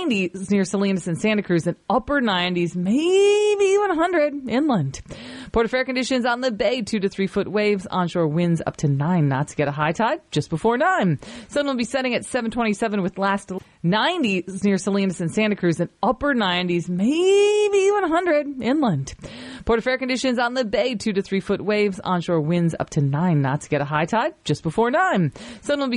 90s near Salinas and Santa Cruz, and upper 90s, maybe even 100 inland. Port of fair conditions on the bay, 2 to 3 foot waves, onshore winds up to 9 knots. Get a high tide just before 9. Sun will be setting at 7:27 with last 90s near Salinas and Santa Cruz, and upper 90s, maybe even 100 inland. Port of fair conditions on the bay, 2 to 3 foot waves, onshore winds up to 9 knots. Get a high tide just before 9. Sun will be